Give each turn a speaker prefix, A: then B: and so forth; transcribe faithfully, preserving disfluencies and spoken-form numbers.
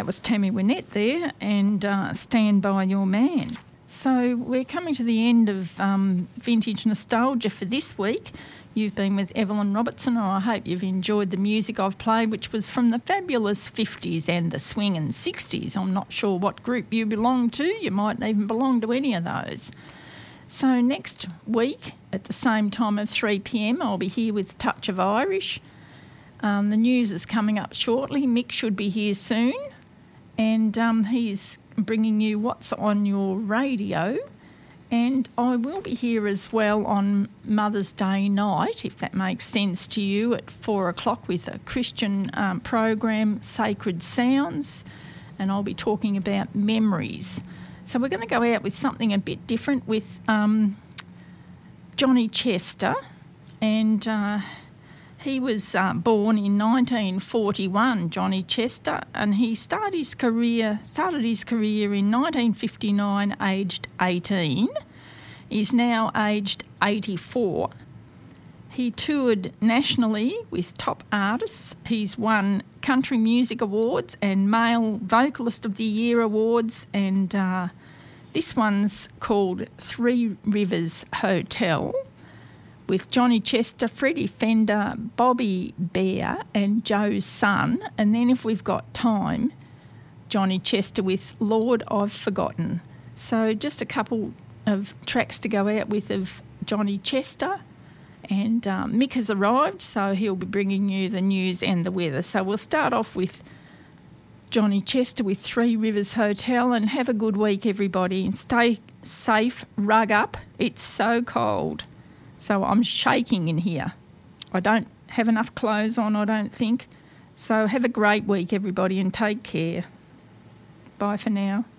A: that was Tammy Wynette there, and uh, Stand By Your Man. So we're coming to the end of um, Vintage Nostalgia for this week. You've been with Evelyn Robertson, and I hope you've enjoyed the music I've played, which was from the fabulous fifties and the swinging sixties. I'm not sure what group you belong to. You mightn't even belong to any of those. So next week, at the same time of three p.m, I'll be here with Touch of Irish. Um, the news is coming up shortly. Mick should be here soon, and um, he's bringing you what's on your radio. And I will be here as well on Mother's Day night, if that makes sense to you, at four o'clock with a Christian um, program, Sacred Sounds, and I'll be talking about memories. So we're going to go out with something a bit different with um, Johnny Chester, and uh, he was uh, born in nineteen forty-one, Johnny Chester, and he started his career started his career in nineteen fifty-nine, aged eighteen. He's now aged eighty-four. He toured nationally with top artists. He's won Country Music Awards and Male Vocalist of the Year Awards, and uh, this one's called Three Rivers Hotel, with Johnny Chester, Freddie Fender, Bobby Bear and Joe's son. And then if we've got time, Johnny Chester with Lord I've Forgotten. So just a couple of tracks to go out with of Johnny Chester. And um, Mick has arrived, so he'll be bringing you the news and the weather. So we'll start off with Johnny Chester with Three Rivers Hotel, and have a good week, everybody, and stay safe, rug up. It's so cold. So I'm shaking in here. I don't have enough clothes on, I don't think. So have a great week, everybody, and take care. Bye for now.